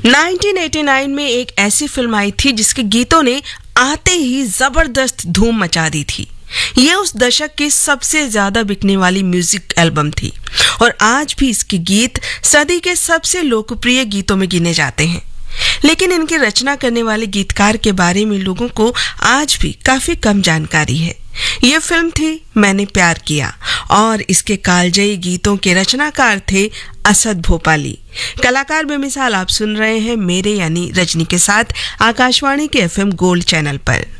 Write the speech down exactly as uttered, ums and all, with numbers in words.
उन्नीस सौ नवासी में एक ऐसी फिल्म आई थी जिसके गीतों ने आते ही जबरदस्त धूम मचा दी थी। ये उस दशक की सबसे ज्यादा बिकने वाली म्यूजिक एल्बम थी और आज भी इसके गीत सदी के सबसे लोकप्रिय गीतों में गिने जाते हैं। लेकिन इनकी रचना करने वाले गीतकार के बारे में लोगों को आज भी काफी कम जानकारी है। ये फिल्म थी मैंने प्यार किया और इसके कालजयी गीतों के रचनाकार थे असद भोपाली। कलाकार बेमिसाल आप सुन रहे हैं मेरे यानी रजनी के साथ आकाशवाणी के एफएम गोल्ड चैनल पर।